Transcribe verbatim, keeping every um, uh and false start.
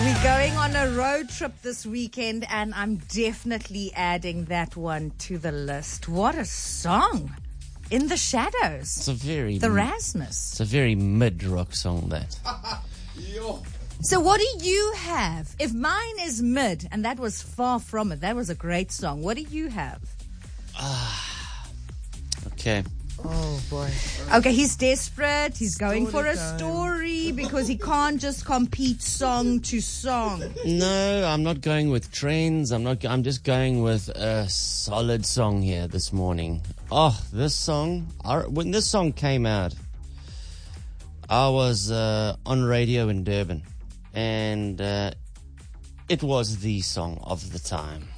We're going on a road trip this weekend, and I'm definitely adding that one to the list. What a song! In the Shadows. It's a very the Rasmus. It's a very mid-rock song, that. So what do you have? If mine is mid, and that was far from it, that was a great song. What do you have? Ah, okay. Oh, boy. Okay, he's desperate. He's going for a story because he can't just compete song to song. No, I'm not going with trends. I'm not. I'm just going with a solid song here this morning. Oh, this song. I, when this song came out, I was uh, on radio in Durban, and uh, it was the song of the time.